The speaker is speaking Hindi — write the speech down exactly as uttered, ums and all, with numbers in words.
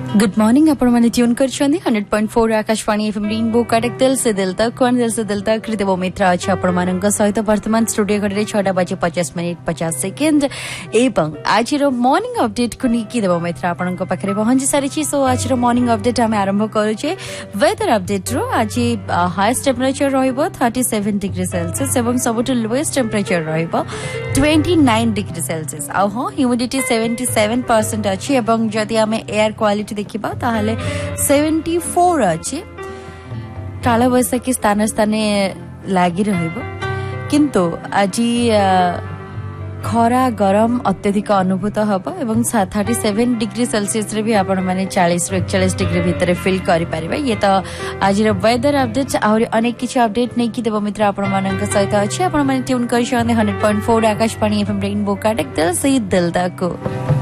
गुड मॉर्निंग आपण माने tune करछन्ती hundred point four Akashvani FM rainbow Cuttack दिल से दिल तक कोन दिल से दिल तक कृतव मित्र अछि आपण मानक सहित वर्तमान स्टूडियो घरे छटा बजे पचास मिनिट पचास सेकेंड एवं आजिरो मॉर्निंग अपडेट को निकी देव मित्र आपण को पाखरे पहुंची सारी छी। सो आजिरो मॉर्निंग अपडेट हम आरंभ करूचे वेदर अपडेट रो। आज हाईएस्ट टेम्परेचर रहइबो सैंतीस डिग्री सेल्सियस एवं सबटु लोएस्ट टेम्परेचर रहइबो उनतीस डिग्री सेल्सियस। आ हां ह्यूमिडिटी सतहत्तर परसेंट अछि एवं जदि हमें एयर क्वालिटी देखिबा ताहले चौहत्तर अछि। काला बैसाखी स्थान स्थाने लागि रहइबो किंतु आजि खरा गरम अत्यधिक अनुभूत हबो एवं सैंतीस डिग्री सेल्सियस रे भी आपण माने चालीस एकचालीस डिग्री भीतर फील करि परिबा। ये तो आज रो वेदर अपडेट और अनेक किछि अपडेट नै कि देबो मित्र आपण मानक सहित अछि। आपण माने tune करिसोने hundred point four Akashvani FM rainbow Cuttack दिल से दिल तक।